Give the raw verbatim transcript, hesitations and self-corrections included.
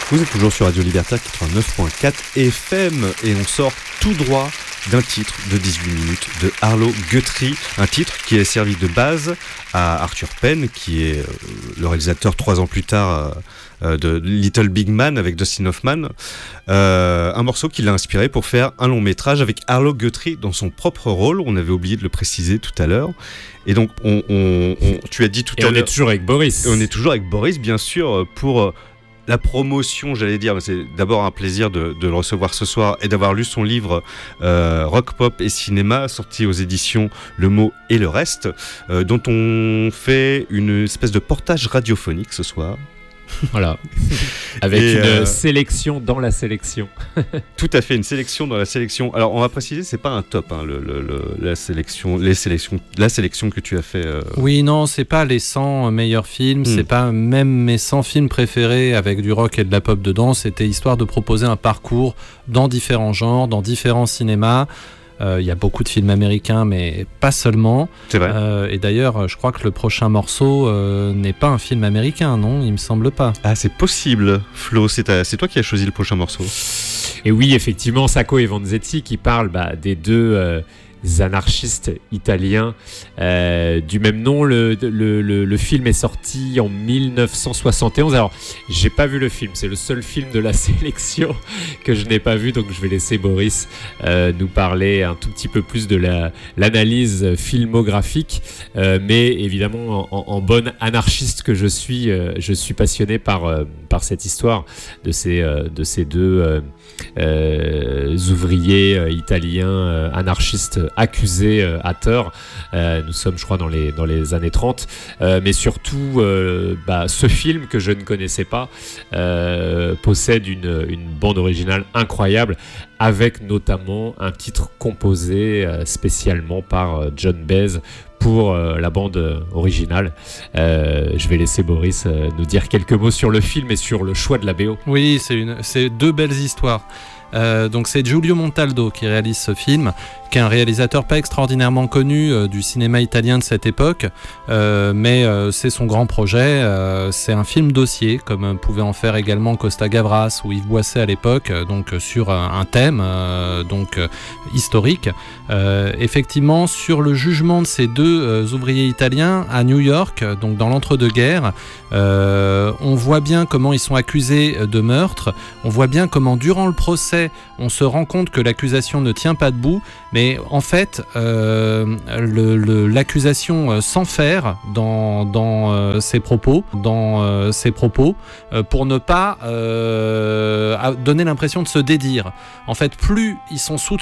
Vous êtes toujours sur Radio Libertaire quatre-vingt-neuf point quatre F M et on sort tout droit d'un titre de dix-huit minutes de Arlo Guthrie, un titre qui est servi de base à Arthur Penn, qui est le réalisateur trois ans plus tard euh, de Little Big Man avec Dustin Hoffman, euh, un morceau qui l'a inspiré pour faire un long métrage avec Arlo Guthrie dans son propre rôle. On avait oublié de le préciser tout à l'heure. Et donc, on, on, on, tu as dit tout et à on l'heure... on est toujours avec Boris. Et on est toujours avec Boris, bien sûr, pour... la promotion, j'allais dire, c'est d'abord un plaisir de, de le recevoir ce soir et d'avoir lu son livre euh, Rock, Pop et Cinéma, sorti aux éditions Le Mot et le Reste, euh, dont on fait une espèce de portage radiophonique ce soir. Voilà, avec et une euh... sélection dans la sélection. Tout à fait, une sélection dans la sélection. Alors, on va préciser, c'est pas un top, hein, le, le, le, la sélection, les sélections, la sélection que tu as fait. Euh... Oui, non, c'est pas les cent meilleurs films, hmm. c'est pas même mes cent films préférés avec du rock et de la pop dedans. C'était histoire de proposer un parcours dans différents genres, dans différents cinémas. Il euh, y a beaucoup de films américains, mais pas seulement. C'est vrai. Euh, et d'ailleurs, je crois que le prochain morceau euh, n'est pas un film américain, non ? Il me semble pas. Ah, c'est possible, Flo. C'est, ta, c'est toi qui as choisi le prochain morceau. Et oui, effectivement, Sacco et Vanzetti qui parlent bah, des deux euh, anarchistes italiens euh, du même nom. Le, le, le, le film est sorti en dix-neuf cent soixante et onze. Alors, j'ai pas vu le film, c'est le seul film de la sélection que je n'ai pas vu, donc je vais laisser Boris euh, nous parler un tout petit peu plus de la, l'analyse filmographique. Euh, mais évidemment, en, en bonne anarchiste que je suis, euh, je suis passionné par, euh, par cette histoire de ces, euh, de ces deux euh, euh, ouvriers euh, italiens euh, anarchistes accusés euh, à tort. Euh, nous sommes, je crois, dans les, dans les années trente. Euh, mais surtout, euh, bah, ce film que je ne connaissais pas euh, possède une, une bande originale incroyable, avec notamment un titre composé euh, spécialement par euh, John Baez pour euh, la bande originale. Euh, je vais laisser Boris euh, nous dire quelques mots sur le film et sur le choix de la B O. Oui, c'est, une, c'est deux belles histoires. Euh, donc c'est Giulio Montaldo qui réalise ce film, qui est un réalisateur pas extraordinairement connu euh, du cinéma italien de cette époque, euh, mais euh, c'est son grand projet. Euh, c'est un film dossier, comme euh, pouvait en faire également Costa Gavras ou Yves Boisset à l'époque, euh, donc euh, sur euh, un thème euh, donc euh, historique. Euh, effectivement, sur le jugement de ces deux euh, ouvriers italiens à New York, donc dans l'entre-deux-guerres, euh, on voit bien comment ils sont accusés de meurtre. On voit bien comment durant le procès on se rend compte que l'accusation ne tient pas debout, mais en fait euh, le, le, l'accusation s'enferre dans, dans euh, ses propos, dans euh, ses propos euh, pour ne pas euh, donner l'impression de se dédire. En fait, plus ils sont sous